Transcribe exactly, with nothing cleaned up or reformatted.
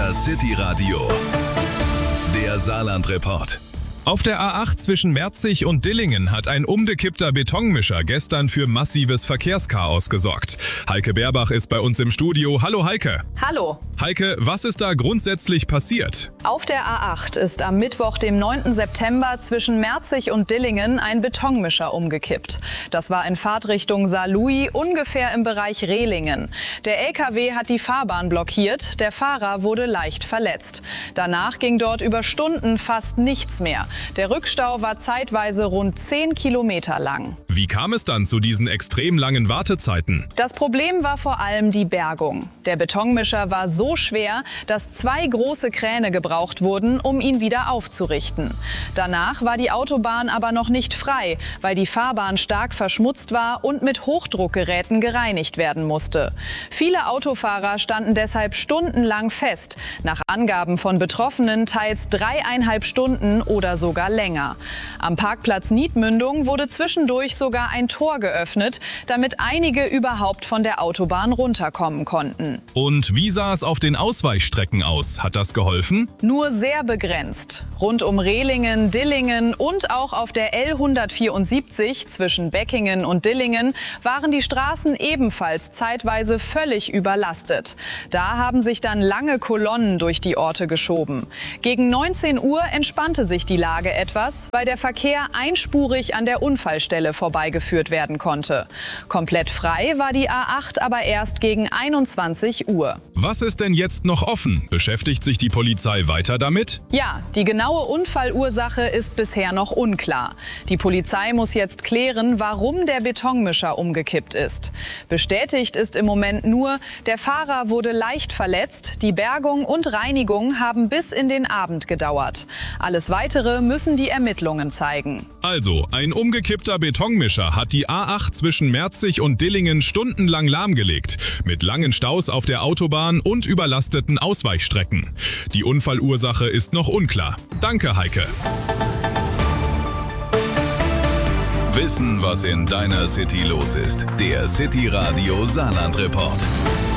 Das City Radio. Der Saarland-Report. Auf der A acht zwischen Merzig und Dillingen hat ein umgekippter Betonmischer gestern für massives Verkehrschaos gesorgt. Heike Berbach ist bei uns im Studio. Hallo Heike. Hallo. Heike, was ist da grundsätzlich passiert? Auf der A acht ist am Mittwoch, dem neunten September, zwischen Merzig und Dillingen ein Betonmischer umgekippt. Das war in Fahrtrichtung Saarlouis, ungefähr im Bereich Rehlingen. Der L K W hat die Fahrbahn blockiert, der Fahrer wurde leicht verletzt. Danach ging dort über Stunden fast nichts mehr. Der Rückstau war zeitweise rund zehn Kilometer lang. Wie kam es dann zu diesen extrem langen Wartezeiten? Das Problem war vor allem die Bergung. Der Betonmischer war so schwer, dass zwei große Kräne gebraucht wurden, um ihn wieder aufzurichten. Danach war die Autobahn aber noch nicht frei, weil die Fahrbahn stark verschmutzt war und mit Hochdruckgeräten gereinigt werden musste. Viele Autofahrer standen deshalb stundenlang fest. Nach Angaben von Betroffenen teils dreieinhalb Stunden oder sogar länger. Am Parkplatz Niedmündung wurde zwischendurch sogar ein Tor geöffnet, damit einige überhaupt von der Autobahn runterkommen konnten. Und wie sah es auf den Ausweichstrecken aus? Hat das geholfen? Nur sehr begrenzt. Rund um Rehlingen, Dillingen und auch auf der L hundertvierundsiebzig zwischen Beckingen und Dillingen waren die Straßen ebenfalls zeitweise völlig überlastet. Da haben sich dann lange Kolonnen durch die Orte geschoben. Gegen neunzehn Uhr entspannte sich die Lage etwas, weil der Verkehr einspurig an der Unfallstelle vorbeigeführt werden konnte. Komplett frei war die A acht aber erst gegen einundzwanzig Uhr. Was ist denn jetzt noch offen? Beschäftigt sich die Polizei weiter damit? Ja, die genaue Unfallursache ist bisher noch unklar. Die Polizei muss jetzt klären, warum der Betonmischer umgekippt ist. Bestätigt ist im Moment nur, der Fahrer wurde leicht verletzt, die Bergung und Reinigung haben bis in den Abend gedauert. Alles Weitere müssen die Ermittlungen zeigen. Also, ein umgekippter Betonmischer hat die A acht zwischen Merzig und Dillingen stundenlang lahmgelegt, mit langen Staus auf der Autobahn und überlasteten Ausweichstrecken. Die Unfallursache ist noch unklar. Danke, Heike. Wissen, was in deiner City los ist. Der City Radio Saarland-Report.